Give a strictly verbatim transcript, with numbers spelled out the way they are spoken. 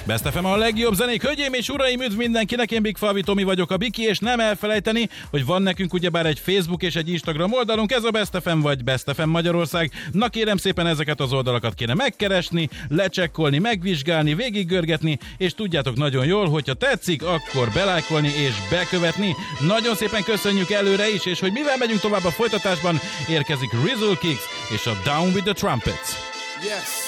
Best ef em a legjobb zenék, hölgyeim és uraim, üdv mindenkinek, én Big Falvi Tomi vagyok, a Biki, és nem elfelejteni, hogy van nekünk ugyebár egy Facebook és egy Instagram oldalunk, ez a Best ef em vagy Best ef em Magyarország. Na kérem szépen, ezeket az oldalakat kéne megkeresni, lecsekkolni, megvizsgálni, végiggörgetni, és tudjátok nagyon jól, hogyha tetszik, akkor belájkolni és bekövetni. Nagyon szépen köszönjük előre is, és hogy mivel megyünk tovább a folytatásban, érkezik Rizzle Kicks és a Down with the Trumpets. Yes.